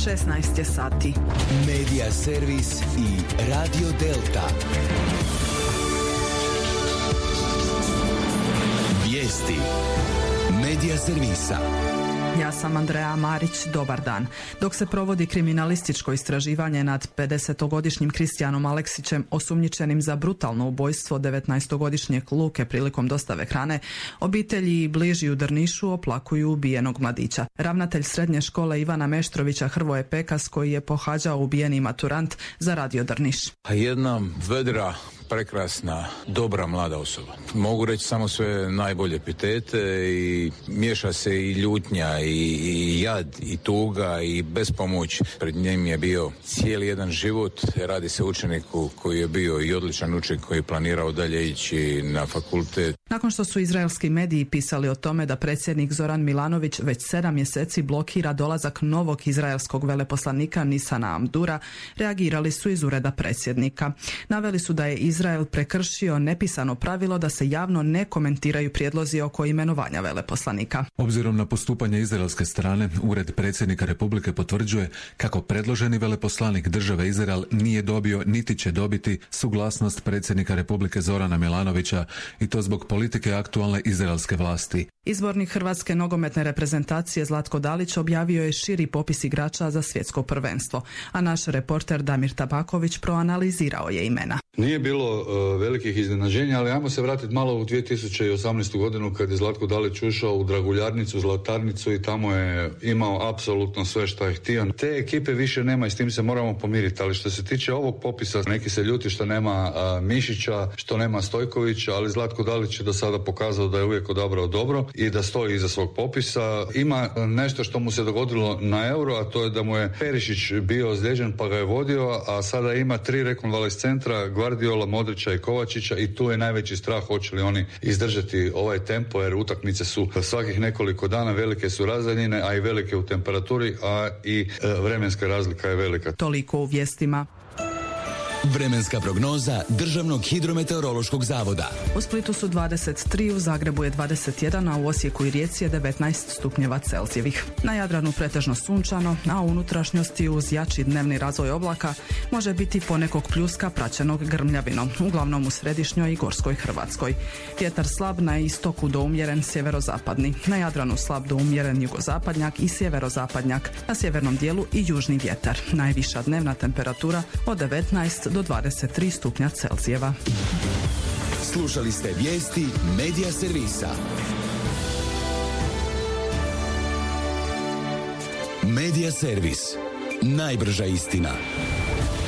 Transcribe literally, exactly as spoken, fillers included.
šesnaest je sati. Medija servis i Radio Delta. Vijesti Medija servisa. Ja sam Andreja Marić, dobar dan. Dok se provodi kriminalističko istraživanje nad pedesetogodišnjim Kristijanom Aleksićem, osumnjičenim za brutalno ubojstvo devetnaestogodišnjeg Luke prilikom dostave hrane, obitelji i bliži u Drnišu oplakuju ubijenog mladića. Ravnatelj srednje škole Ivana Meštrovića Hrvoje Pekas, koji je pohađao ubijeni maturant, za Radio Drniš. Jedna vedra, prekrasna, dobra mlada osoba. Mogu reći samo sve najbolje epitete i miješa se i ljutnja i, i jad i tuga i bespomoć. Pred njim je bio cijeli jedan život. Radi se o učeniku koji je bio i odličan učenik koji je planirao dalje ići na fakultet. Nakon što su izraelski mediji pisali o tome da predsjednik Zoran Milanović već sedam mjeseci blokira dolazak novog izraelskog veleposlanika Nisana Amdura, reagirali su iz ureda predsjednika. Naveli su da je Izrael prekršio nepisano pravilo da se javno ne komentiraju prijedlozi oko imenovanja veleposlanika. Obzirom na postupanje izraelske strane, ured predsjednika Republike potvrđuje kako predloženi veleposlanik države Izrael nije dobio niti će dobiti suglasnost predsjednika Republike Zorana Milanovića, i to zbog politike aktualne izraelske vlasti. Izbornik hrvatske nogometne reprezentacije Zlatko Dalić objavio je širi popis igrača za svjetsko prvenstvo, a naš reporter Damir Tabaković proanalizirao je imena. Nije bilo uh, velikih iznenađenja, ali ajmo se vratiti malo u dvije tisuće osamnaestu. godinu kad je Zlatko Dalić ušao u Draguljarnicu, Zlatarnicu i tamo je imao apsolutno sve što je htio. Te ekipe više nema i s tim se moramo pomiriti, ali što se tiče ovog popisa, neki se ljuti što nema uh, Mišića, što nema Stojkovića, ali Zlatko Dalić je do sada pokazao da je uvijek odabrao dobro i da stoji iza svog popisa. Ima nešto što mu se dogodilo na Euro, a to je da mu je Perišić bio ozlijeđen pa ga je vodio, a sada ima tri rekonvalescentra, Guardiola, Modrića i Kovačića, i tu je najveći strah hoće li oni izdržati ovaj tempo, jer utakmice su svakih nekoliko dana, velike su razdaljine, a i velike u temperaturi, a i vremenska razlika je velika. Toliko u vijestima. Vremenska prognoza Državnog hidrometeorološkog zavoda. U Splitu su dvadeset tri, u Zagrebu je dvadeset jedan, a u Osijeku i Rijeci je devetnaest stupnjeva Celzijevih. Na Jadranu pretežno sunčano, a u unutrašnjosti uz jači dnevni razvoj oblaka može biti ponekog pljuska praćenog grmljavinom, uglavnom u središnjoj i gorskoj Hrvatskoj. Vjetar slab, na istoku do umjeren sjeverozapadni, na Jadranu slab do umjeren jugozapadnjak i sjeverozapadnjak, na sjevernom dijelu i južni vjetar. Najviša dnevna temperatura od devetnaest do dvadeset tri stupnja Celzijeva. Slušali ste vijesti Medija servisa. Medija servis. Najbrža istina.